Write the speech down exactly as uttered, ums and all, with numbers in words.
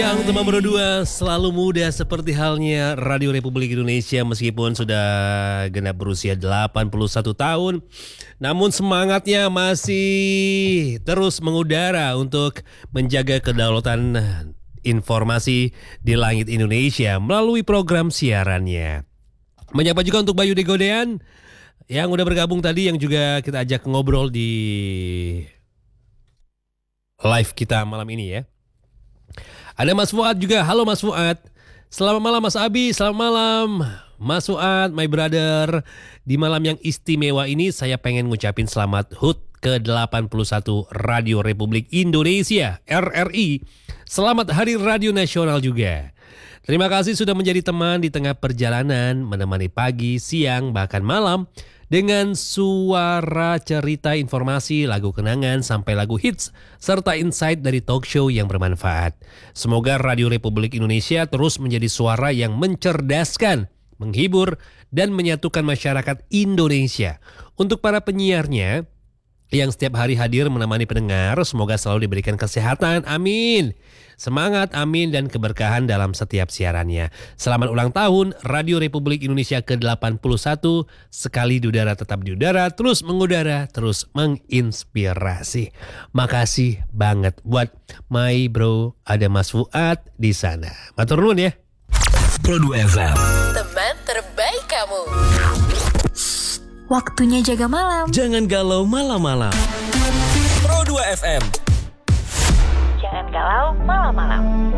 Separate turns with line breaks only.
Yang teman berdua selalu muda seperti halnya Radio Republik Indonesia meskipun sudah genap berusia delapan puluh satu tahun. Namun semangatnya masih terus mengudara untuk menjaga kedaulatan informasi di langit Indonesia melalui program siarannya. Menyapa juga untuk Bayu Degodean yang udah bergabung tadi, yang juga kita ajak ngobrol di live kita malam ini ya. Ada Mas Fuad juga. Halo Mas Fuad. Selamat malam Mas Abi. Selamat malam Mas Fuad, my brother. Di malam yang istimewa ini saya pengen ngucapin selamat H U T ke delapan puluh satu Radio Republik Indonesia R R I. Selamat Hari Radio Nasional juga. Terima kasih sudah menjadi teman di tengah perjalanan, menemani pagi, siang, bahkan malam dengan suara, cerita, informasi, lagu kenangan, sampai lagu hits, serta insight dari talk show yang bermanfaat. Semoga Radio Republik Indonesia terus menjadi suara yang mencerdaskan, menghibur, dan menyatukan masyarakat Indonesia. Untuk para penyiarnya yang setiap hari hadir menemani pendengar, semoga selalu diberikan kesehatan, amin. Semangat, amin, dan keberkahan dalam setiap siarannya. Selamat ulang tahun Radio Republik Indonesia ke delapan puluh satu. Sekali di udara tetap di udara, terus mengudara, terus menginspirasi. Makasih banget buat my bro, ada Mas Fuad di sana. Matur nuwun ya.
Pro dua F M,
teman terbaik kamu. Waktunya jaga malam.
Jangan galau malam-malam. Pro dua F M.
Jangan galau malam-malam.